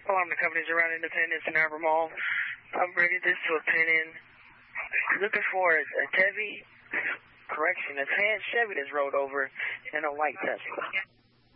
Alarm companies around Independence and Arbor Mall. I've rated this to a pin in. Looking for a tan Chevy that's rolled over and a white Tesla.